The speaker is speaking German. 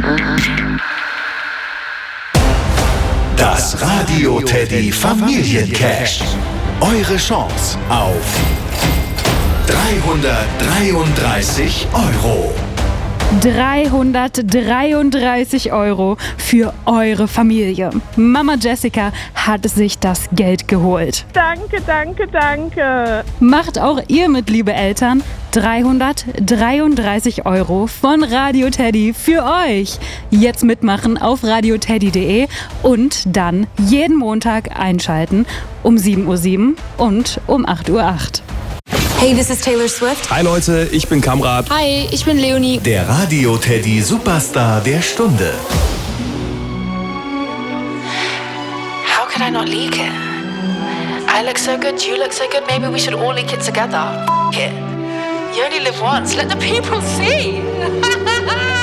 Das Radio Teddy Familiencash. Eure Chance auf 333 Euro. 333 Euro für eure Familie. Mama Jessica hat sich das Geld geholt. Danke, danke, danke. Macht auch ihr mit, liebe Eltern. 333 Euro von Radio Teddy für euch. Jetzt mitmachen auf radioteddy.de und dann jeden Montag einschalten um 7:07 Uhr und um 8:08 Uhr. Hey, this is Taylor Swift. Hi Leute, ich bin Kamrat. Hi, ich bin Leonie. Der Radio Teddy Superstar der Stunde. How could I not leak it? I look so good, you look so good, maybe we should all leak it together. F it. You only live once, let the people see.